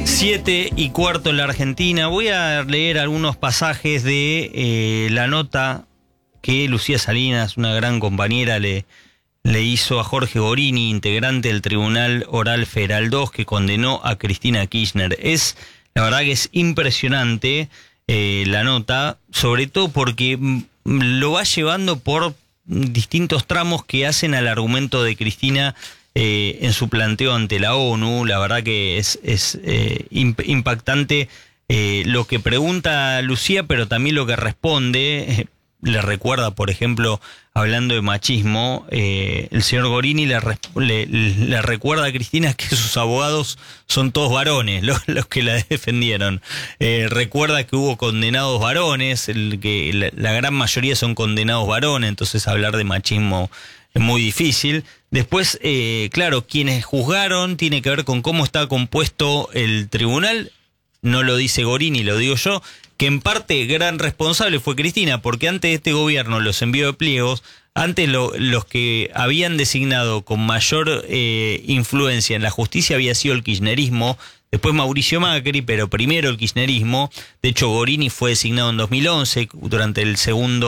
7:15 en la Argentina. Voy a leer algunos pasajes de la nota que Lucía Salinas, una gran compañera, le hizo a Jorge Gorini, integrante del Tribunal Oral Federal 2, que condenó a Cristina Kirchner. La verdad que es impresionante la nota, sobre todo porque lo va llevando por distintos tramos que hacen al argumento de Cristina en su planteo ante la ONU. La verdad que es impactante lo que pregunta Lucía, pero también lo que responde. Le recuerda, por ejemplo, hablando de machismo, el señor Gorini le recuerda a Cristina que sus abogados son todos varones, los que la defendieron. Recuerda que hubo condenados varones, que la gran mayoría son condenados varones, entonces hablar de machismo es muy difícil. Después, claro, quienes juzgaron tiene que ver con cómo está compuesto el tribunal. No lo dice Gorini, lo digo yo, que en parte gran responsable fue Cristina, porque antes de este gobierno, los envíos de pliegos, antes los que habían designado con mayor influencia en la justicia había sido el kirchnerismo, después Mauricio Macri, pero primero el kirchnerismo. De hecho, Gorini fue designado en 2011, durante el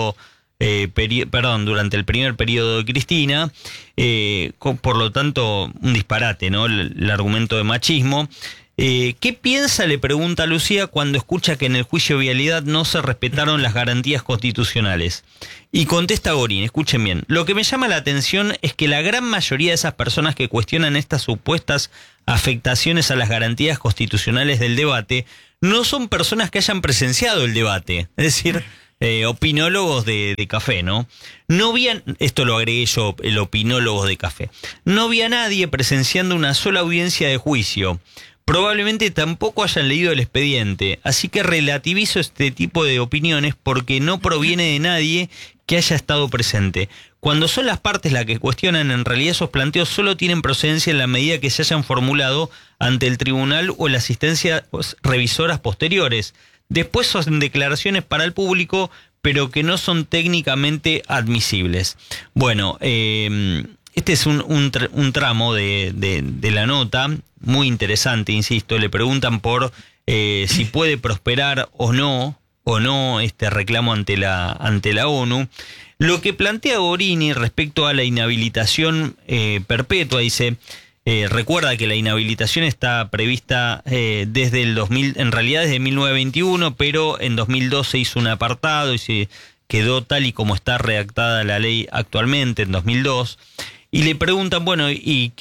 durante el primer periodo de Cristina, por lo tanto, un disparate, ¿no? El argumento de machismo. ¿Qué piensa, le pregunta a Lucía, cuando escucha que en el juicio de vialidad no se respetaron las garantías constitucionales? Y contesta Gorini, escuchen bien: lo que me llama la atención es que la gran mayoría de esas personas que cuestionan estas supuestas afectaciones a las garantías constitucionales del debate no son personas que hayan presenciado el debate, es decir, opinólogos de café, ¿no? No vi esto lo agregué yo, el opinólogos de café. No vi a nadie presenciando una sola audiencia de juicio. Probablemente tampoco hayan leído el expediente, así que relativizo este tipo de opiniones porque no proviene de nadie que haya estado presente. Cuando son las partes las que cuestionan, en realidad esos planteos solo tienen procedencia en la medida que se hayan formulado ante el tribunal o la asistencia revisoras posteriores. Después son declaraciones para el público, pero que no son técnicamente admisibles. Bueno, este es un tramo de la nota, muy interesante, insisto. Le preguntan por si puede prosperar o no este reclamo ante la ONU. Lo que plantea Gorini respecto a la inhabilitación perpetua, dice, recuerda que la inhabilitación está prevista desde el 2000, en realidad desde 1921, pero en 2002 se hizo un apartado y se quedó tal y como está redactada la ley actualmente en 2002. Y le preguntan, bueno, ¿y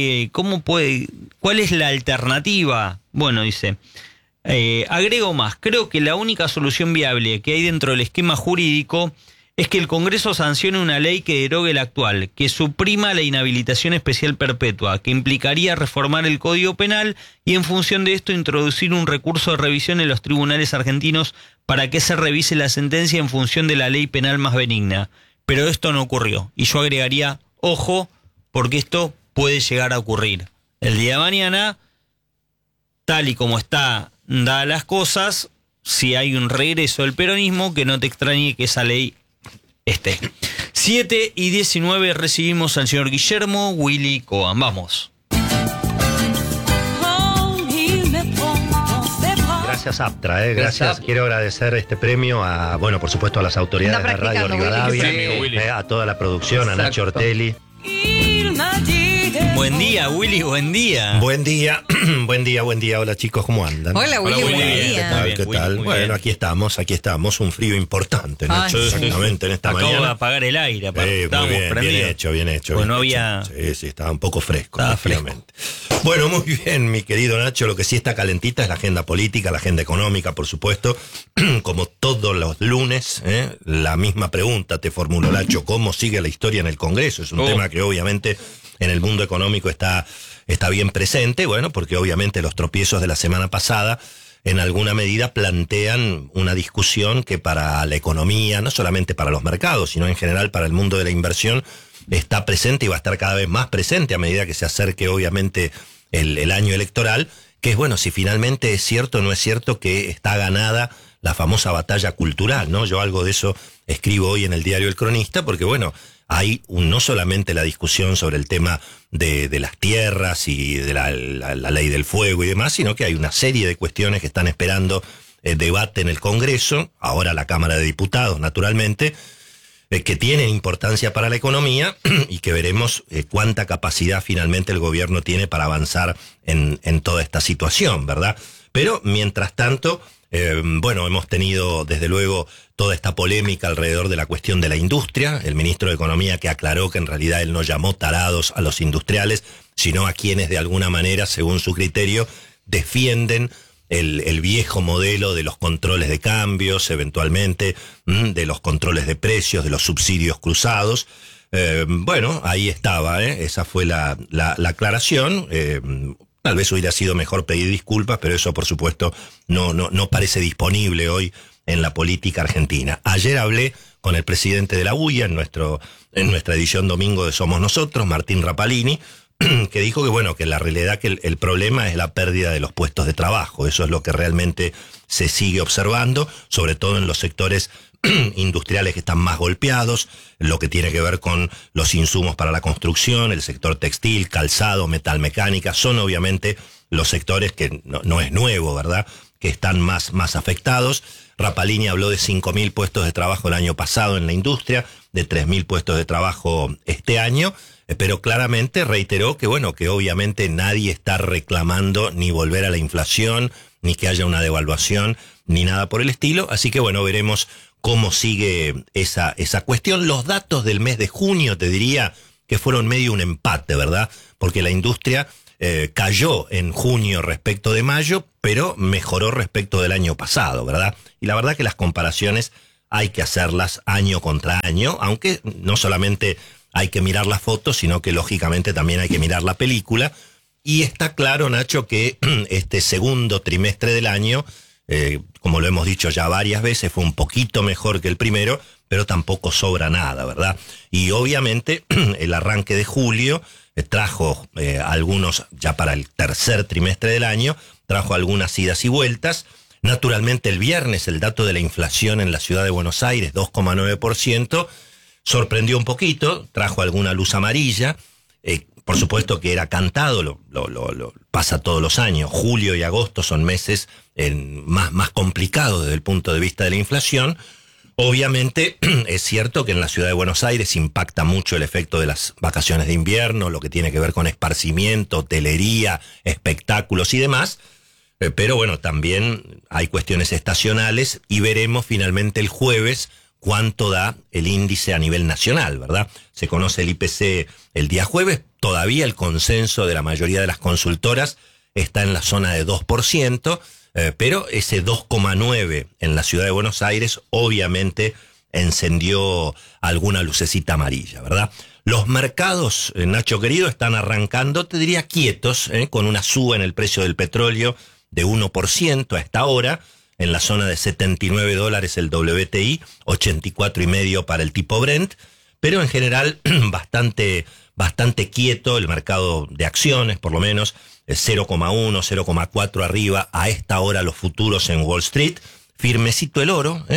cuál es la alternativa? Bueno, dice, agrego más: creo que la única solución viable que hay dentro del esquema jurídico es que el Congreso sancione una ley que derogue la actual, que suprima la inhabilitación especial perpetua, que implicaría reformar el Código Penal y en función de esto introducir un recurso de revisión en los tribunales argentinos para que se revise la sentencia en función de la ley penal más benigna. Pero esto no ocurrió. Y yo agregaría: ojo, porque esto puede llegar a ocurrir. El día de mañana, tal y como está dadas las cosas, si hay un regreso del peronismo, que no te extrañe que esa ley esté. 7:19, recibimos al señor Guillermo Willy Cohen. Vamos. Gracias, Aptra, gracias. Quiero agradecer este premio a, bueno, por supuesto, a las autoridades de Radio Rivadavia, a toda la producción, a Nacho Ortelli. Buen día, Willy, buen día. Buen día. Hola, chicos, ¿cómo andan? Hola, Willy, buen día. ¿Qué tal? Bueno, aquí estamos, un frío importante, Nacho, exactamente, en esta mañana. Acabo de apagar el aire, estábamos prendidos. Bien hecho. Pues no había... Sí, estaba un poco fresco, efectivamente. Bueno, muy bien, mi querido Nacho, lo que sí está calentita es la agenda política, la agenda económica, por supuesto. Como todos los lunes, la misma pregunta te formulo, Nacho: ¿cómo sigue la historia en el Congreso? Es un tema que obviamente en el mundo económico está bien presente, bueno, porque obviamente los tropiezos de la semana pasada en alguna medida plantean una discusión que para la economía, no solamente para los mercados, sino en general para el mundo de la inversión, está presente y va a estar cada vez más presente a medida que se acerque obviamente el año electoral, que es, bueno, si finalmente es cierto o no es cierto que está ganada la famosa batalla cultural, ¿no? Yo algo de eso escribo hoy en el diario El Cronista, porque bueno, hay no solamente la discusión sobre el tema de las tierras y de la ley del fuego y demás, sino que hay una serie de cuestiones que están esperando debate en el Congreso, ahora la Cámara de Diputados, naturalmente, que tienen importancia para la economía y que veremos cuánta capacidad finalmente el gobierno tiene para avanzar en toda esta situación, ¿verdad? Pero, mientras tanto, bueno, hemos tenido desde luego toda esta polémica alrededor de la cuestión de la industria, el ministro de Economía que aclaró que en realidad él no llamó tarados a los industriales, sino a quienes de alguna manera, según su criterio, defienden el viejo modelo de los controles de cambios, eventualmente, de los controles de precios, de los subsidios cruzados. Bueno, ahí estaba, esa fue la aclaración. Tal vez hubiera sido mejor pedir disculpas, pero eso por supuesto no parece disponible hoy en la política argentina. Ayer hablé con el presidente de la UIA en nuestra edición domingo de Somos Nosotros, Martín Rapalini, que dijo que bueno, que la realidad que el problema es la pérdida de los puestos de trabajo. Eso es lo que realmente se sigue observando, sobre todo en los sectores industriales que están más golpeados, lo que tiene que ver con los insumos para la construcción, el sector textil, calzado, metalmecánica, son obviamente los sectores que no es nuevo, ¿verdad?, que están más afectados. Rapalini habló de 5.000 puestos de trabajo el año pasado en la industria, de 3.000 puestos de trabajo este año, pero claramente reiteró que bueno, que obviamente nadie está reclamando ni volver a la inflación, ni que haya una devaluación, ni nada por el estilo, así que bueno, veremos cómo sigue esa cuestión. Los datos del mes de junio, te diría que fueron medio un empate, ¿verdad? Porque la industria cayó en junio respecto de mayo, pero mejoró respecto del año pasado, ¿verdad? Y la verdad que las comparaciones hay que hacerlas año contra año, aunque no solamente hay que mirar las fotos, sino que lógicamente también hay que mirar la película. Y está claro, Nacho, que este segundo trimestre del año, como lo hemos dicho ya varias veces, fue un poquito mejor que el primero, pero tampoco sobra nada, ¿verdad? Y obviamente el arranque de julio trajo algunos, ya para el tercer trimestre del año, trajo algunas idas y vueltas. Naturalmente el viernes el dato de la inflación en la ciudad de Buenos Aires, 2,9%, sorprendió un poquito, trajo alguna luz amarilla. Por supuesto que era cantado, lo pasa todos los años. Julio y agosto son meses más complicados desde el punto de vista de la inflación. Obviamente es cierto que en la ciudad de Buenos Aires impacta mucho el efecto de las vacaciones de invierno, lo que tiene que ver con esparcimiento, hotelería, espectáculos y demás. Pero bueno, también hay cuestiones estacionales y veremos finalmente el jueves cuánto da el índice a nivel nacional, ¿verdad? Se conoce el IPC el día jueves, todavía el consenso de la mayoría de las consultoras está en la zona de 2%, pero ese 2,9 en la ciudad de Buenos Aires obviamente encendió alguna lucecita amarilla, ¿verdad? Los mercados, Nacho querido, están arrancando, te diría, quietos, con una suba en el precio del petróleo de 1% a esta hora, en la zona de $79 el WTI, 84,5 para el tipo Brent, pero en general bastante quieto el mercado de acciones, por lo menos 0,1, 0,4 arriba a esta hora los futuros en Wall Street. Firmecito el oro,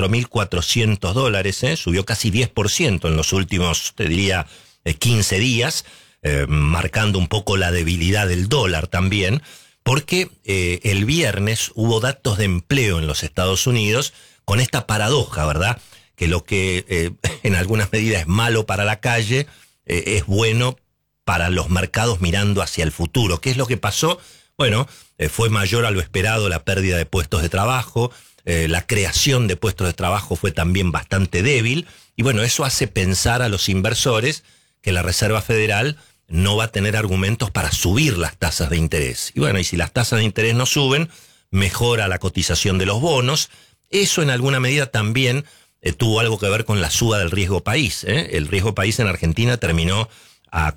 $4.400, subió casi 10% en los últimos, te diría, 15 días, marcando un poco la debilidad del dólar también, porque el viernes hubo datos de empleo en los Estados Unidos con esta paradoja, ¿verdad? Que lo que en algunas medidas es malo para la calle, es bueno para los mercados mirando hacia el futuro. ¿Qué es lo que pasó? Bueno, fue mayor a lo esperado la pérdida de puestos de trabajo, la creación de puestos de trabajo fue también bastante débil, y bueno, eso hace pensar a los inversores que la Reserva Federal no va a tener argumentos para subir las tasas de interés. Y bueno, y si las tasas de interés no suben, mejora la cotización de los bonos. Eso en alguna medida también tuvo algo que ver con la suba del riesgo país. El riesgo país en Argentina terminó a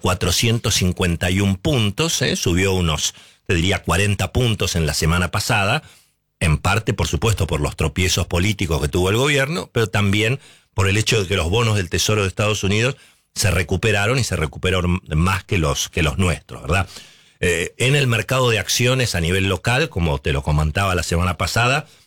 451 puntos, subió unos, te diría, 40 puntos en la semana pasada, en parte, por supuesto, por los tropiezos políticos que tuvo el gobierno, pero también por el hecho de que los bonos del Tesoro de Estados Unidos se recuperaron y se recuperaron más que los nuestros, ¿verdad? En el mercado de acciones a nivel local, como te lo comentaba la semana pasada,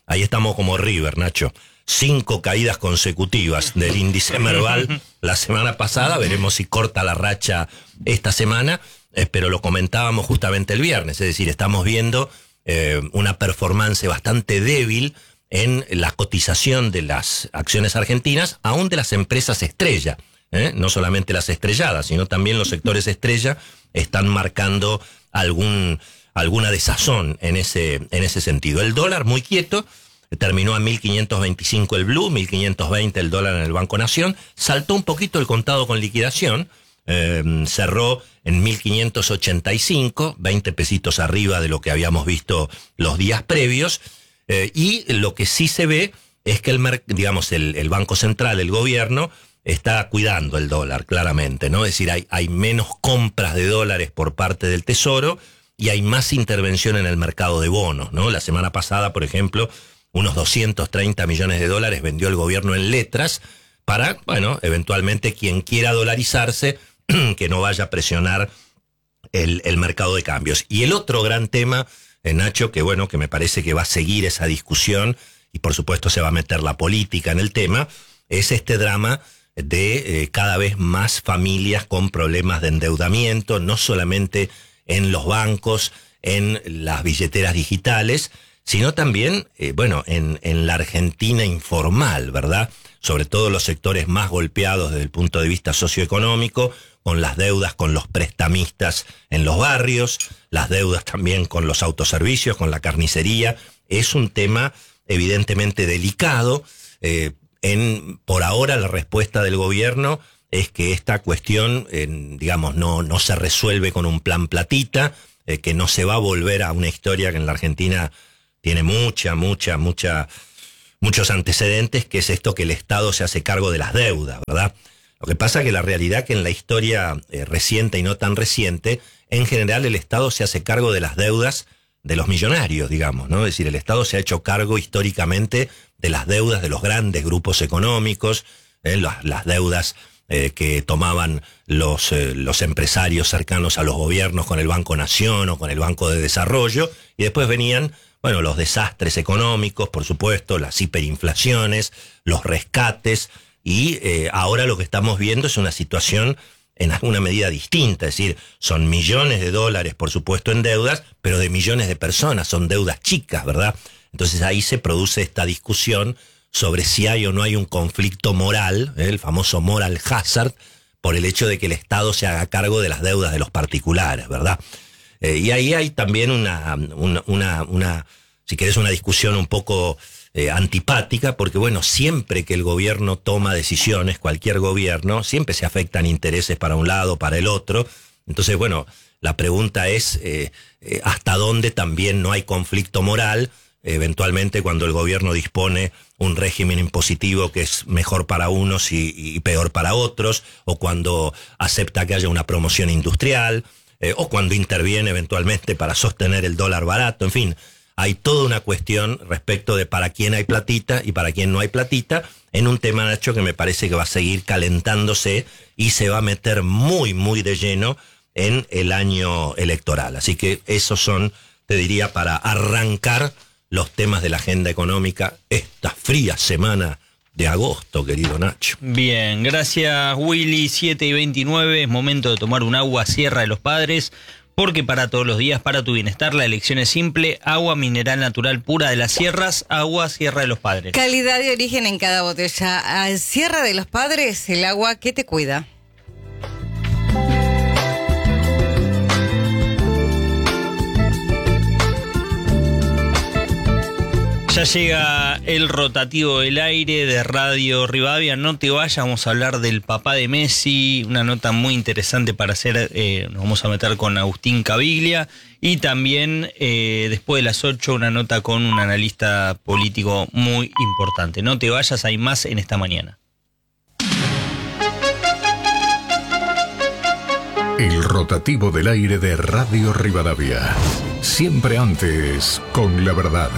Ahí estamos como River, Nacho. 5 caídas consecutivas del índice Merval la semana pasada. Veremos si corta la racha esta semana, pero lo comentábamos justamente el viernes. Es decir, estamos viendo una performance bastante débil en la cotización de las acciones argentinas, aún de las empresas estrella. No solamente las estrelladas, sino también los sectores estrella están marcando alguna desazón en ese sentido. El dólar muy quieto, terminó a 1.525 el blue, 1.520 el dólar en el Banco Nación, saltó un poquito el contado con liquidación, cerró en 1.585, 20 pesitos arriba de lo que habíamos visto los días previos, y lo que sí se ve es que el Banco Central, el gobierno, está cuidando el dólar, claramente, ¿no? Es decir, hay menos compras de dólares por parte del Tesoro y hay más intervención en el mercado de bonos, ¿no? La semana pasada, por ejemplo, unos 230 millones de dólares vendió el gobierno en letras para, bueno, eventualmente quien quiera dolarizarse, que no vaya a presionar el mercado de cambios. Y el otro gran tema, Nacho, que bueno, que me parece que va a seguir esa discusión, y por supuesto se va a meter la política en el tema, es este drama de cada vez más familias con problemas de endeudamiento, no solamente en los bancos, en las billeteras digitales, sino también, en la Argentina informal, ¿verdad? Sobre todo los sectores más golpeados desde el punto de vista socioeconómico, con las deudas con los prestamistas en los barrios, las deudas también con los autoservicios, con la carnicería. Es un tema evidentemente delicado. Por ahora la respuesta del gobierno es que esta cuestión, no se resuelve con un plan platita, que no se va a volver a una historia que en la Argentina tiene muchos antecedentes, que es esto que el Estado se hace cargo de las deudas, ¿verdad? Lo que pasa es que la realidad que en la historia reciente y no tan reciente, en general el Estado se hace cargo de las deudas de los millonarios, digamos, ¿no? Es decir, el Estado se ha hecho cargo históricamente de las deudas de los grandes grupos económicos, las deudas que tomaban los empresarios cercanos a los gobiernos con el Banco Nación o con el Banco de Desarrollo, y después venían, los desastres económicos, por supuesto, las hiperinflaciones, los rescates, y ahora lo que estamos viendo es una situación en alguna medida distinta, es decir, son millones de dólares, por supuesto, en deudas, pero de millones de personas, son deudas chicas, ¿verdad? Entonces ahí se produce esta discusión sobre si hay o no hay un conflicto moral, el famoso moral hazard, por el hecho de que el Estado se haga cargo de las deudas de los particulares, ¿verdad? Y ahí hay también si querés, una discusión un poco antipática, porque siempre que el gobierno toma decisiones, cualquier gobierno, siempre se afectan intereses para un lado, para el otro. Entonces, la pregunta es hasta dónde también no hay conflicto moral, eventualmente cuando el gobierno dispone un régimen impositivo que es mejor para unos y peor para otros, o cuando acepta que haya una promoción industrial, o cuando interviene eventualmente para sostener el dólar barato. En fin, hay toda una cuestión respecto de para quién hay platita y para quién no hay platita, en un tema, Nacho, que me parece que va a seguir calentándose y se va a meter muy, muy de lleno en el año electoral. Así que esos son, te diría, para arrancar los temas de la agenda económica esta fría semana de agosto, querido Nacho. Bien, gracias Willy. 7:29, es momento de tomar un agua Sierra de los Padres, porque para todos los días, para tu bienestar, la elección es simple: agua mineral natural pura de las sierras, agua Sierra de los Padres. Calidad de origen en cada botella. Al Sierra de los Padres, el agua que te cuida. Ya llega el rotativo del aire de Radio Rivadavia. No te vayas, vamos a hablar del papá de Messi, una nota muy interesante para hacer. Nos vamos a meter con Agustín Caviglia, y también después de las 8 una nota con un analista político muy importante. No te vayas, hay más en esta mañana. El rotativo del aire de Radio Rivadavia. Siempre antes con la verdad.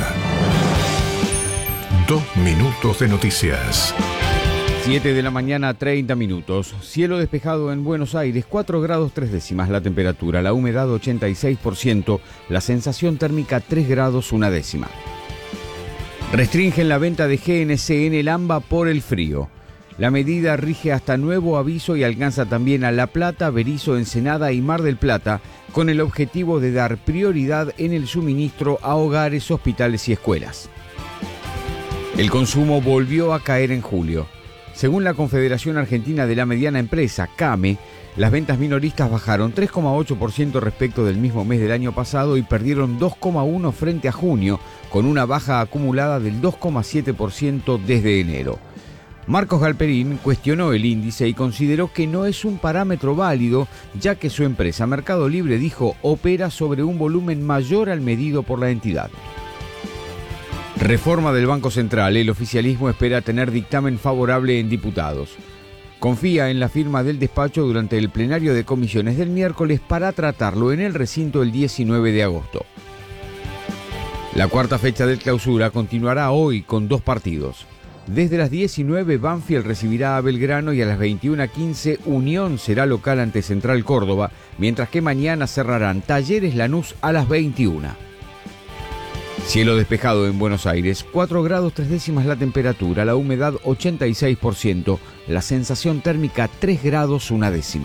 2 minutos de noticias. 7 de la mañana, 30 minutos. Cielo despejado en Buenos Aires, 4 grados 3 décimas la temperatura, la humedad 86%, la sensación térmica 3 grados 1 décima. Restringen la venta de GNC en el AMBA por el frío. La medida rige hasta nuevo aviso y alcanza también a La Plata, Berisso, Ensenada y Mar del Plata, con el objetivo de dar prioridad en el suministro a hogares, hospitales y escuelas. El consumo volvió a caer en julio. Según la Confederación Argentina de la Mediana Empresa, CAME, las ventas minoristas bajaron 3,8% respecto del mismo mes del año pasado y perdieron 2,1% frente a junio, con una baja acumulada del 2,7% desde enero. Marcos Galperín cuestionó el índice y consideró que no es un parámetro válido, ya que su empresa Mercado Libre, dijo, opera sobre un volumen mayor al medido por la entidad. Reforma del Banco Central. El oficialismo espera tener dictamen favorable en diputados. Confía en la firma del despacho durante el plenario de comisiones del miércoles para tratarlo en el recinto el 19 de agosto. La cuarta fecha del clausura continuará hoy con 2 partidos. Desde las 19 Banfield recibirá a Belgrano y a las 21:15 Unión será local ante Central Córdoba, mientras que mañana cerrarán Talleres Lanús a las 21. Cielo despejado en Buenos Aires, 4 grados 3 décimas la temperatura, la humedad 86%, la sensación térmica 3 grados 1 décima.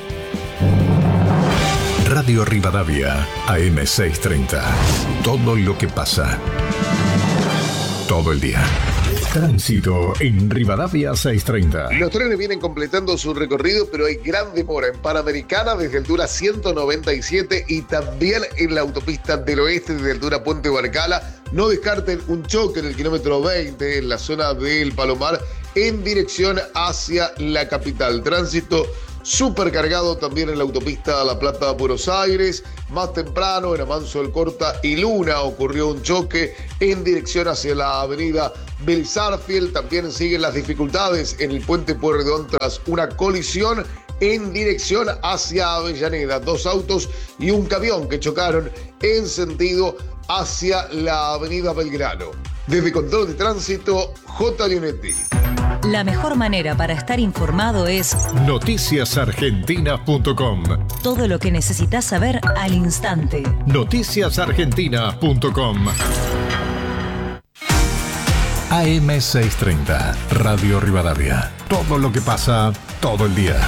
Radio Rivadavia, AM630. Todo lo que pasa. Todo el día. Tránsito en Rivadavia 630. Los trenes vienen completando su recorrido, pero hay gran demora en Panamericana desde altura 197 y también en la autopista del oeste desde altura Puente Barcala. No descarten un choque en el kilómetro 20 en la zona del Palomar en dirección hacia la capital. Tránsito supercargado también en la autopista La Plata-Buenos Aires. Más temprano en Amanso del Corta y Luna ocurrió un choque en dirección hacia la avenida Belzarfield. También siguen las dificultades en el puente Pueyrredón tras una colisión en dirección hacia Avellaneda. 2 autos y un camión que chocaron en sentido hacia la avenida Belgrano. Desde Control de Tránsito, J. Leonetti. La mejor manera para estar informado es noticiasargentina.com. Todo lo que necesitas saber al instante. Noticiasargentina.com. AM630, Radio Rivadavia. Todo lo que pasa, todo el día.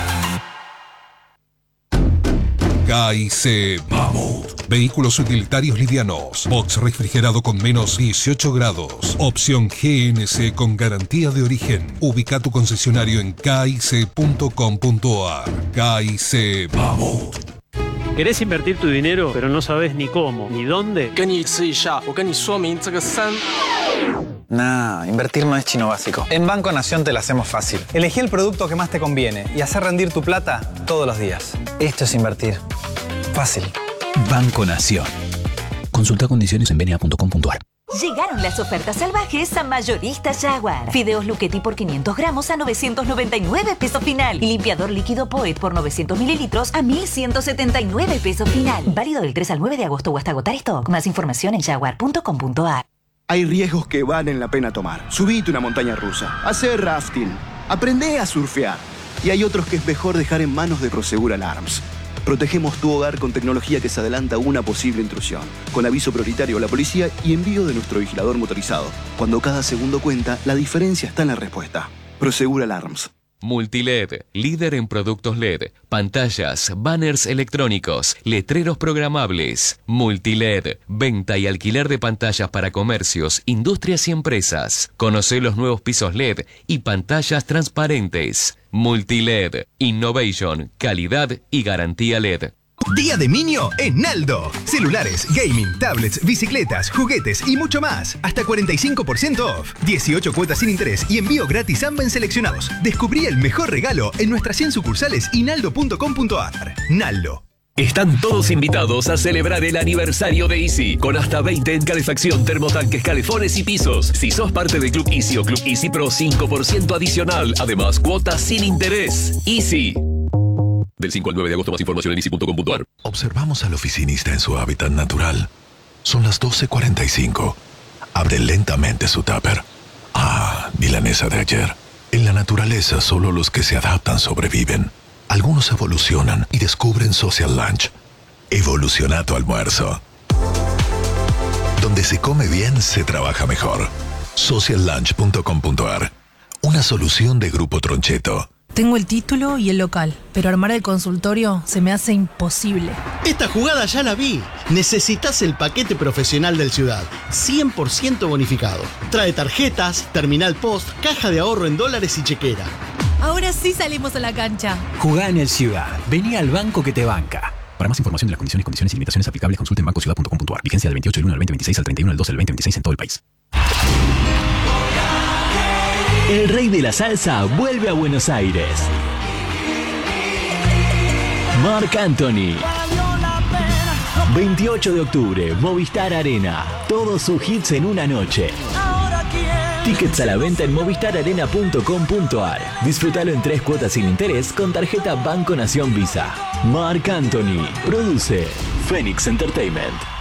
KIC Mamut. Vehículos utilitarios livianos. Box refrigerado con menos 18 grados. Opción GNC con garantía de origen. Ubica tu concesionario en kic.com.ar. KIC Mamut. ¿Querés invertir tu dinero, pero no sabes ni cómo, ni dónde? Nah, invertir no es chino básico. En Banco Nación te la hacemos fácil. Elegí el producto que más te conviene y hacer rendir tu plata todos los días. Esto es invertir. Fácil. Banco Nación. Consulta condiciones en bna.com.ar. Llegaron las ofertas salvajes a Mayoristas Jaguar. Fideos Luchetti por 500 gramos a 999 pesos final. Y limpiador líquido Poet por 900 mililitros a 1.179 pesos final. Válido del 3 al 9 de agosto o hasta agotar stock. Más información en jaguar.com.ar. Hay riesgos que valen la pena tomar. Subite una montaña rusa, hacer rafting, aprende a surfear. Y hay otros que es mejor dejar en manos de Prosegur Alarms. Protegemos tu hogar con tecnología que se adelanta a una posible intrusión, con aviso prioritario a la policía y envío de nuestro vigilador motorizado. Cuando cada segundo cuenta, la diferencia está en la respuesta. Prosegur Alarms. Multiled, líder en productos LED, pantallas, banners electrónicos, letreros programables. Multiled, venta y alquiler de pantallas para comercios, industrias y empresas. Conoce los nuevos pisos LED y pantallas transparentes. Multiled, innovation, calidad y garantía LED. Día de Niño en Naldo. Celulares, gaming, tablets, bicicletas, juguetes y mucho más. Hasta 45% off. 18 cuotas sin interés y envío gratis en seleccionados. Descubrí el mejor regalo en nuestras 100 sucursales y naldo.com.ar. Naldo. Están todos invitados a celebrar el aniversario de Easy, con hasta 20 en calefacción, termotanques, calefones y pisos. Si sos parte del Club Easy o Club Easy Pro, 5% adicional. Además, cuotas sin interés. Easy. Del 5 al 9 de agosto, más información en easy.com.ar. Observamos al oficinista en su hábitat natural. Son las 12:45. Abre lentamente su tupper. Ah, milanesa de ayer. En la naturaleza, solo los que se adaptan sobreviven. Algunos evolucionan y descubren Social Lunch. Evoluciona tu almuerzo. Donde se come bien, se trabaja mejor. Sociallunch.com.ar. Una solución de Grupo Troncheto. Tengo el título y el local, pero armar el consultorio se me hace imposible. Esta jugada ya la vi. Necesitas el paquete profesional del Ciudad, 100% bonificado. Trae tarjetas, terminal post, caja de ahorro en dólares y chequera. Ahora sí salimos a la cancha. Jugá en el Ciudad. Vení al banco que te banca. Para más información de las condiciones y limitaciones aplicables, consulte en bancociudad.com.ar. Vigencia del 28 del 1 al 2026 al 31 del 12 del 2026 en todo el país. El rey de la salsa vuelve a Buenos Aires. Marc Anthony. 28 de octubre, Movistar Arena. Todos sus hits en una noche. Tickets a la venta en movistararena.com.ar. Disfrútalo en 3 cuotas sin interés con tarjeta Banco Nación Visa. Marc Anthony. Produce Phoenix Entertainment.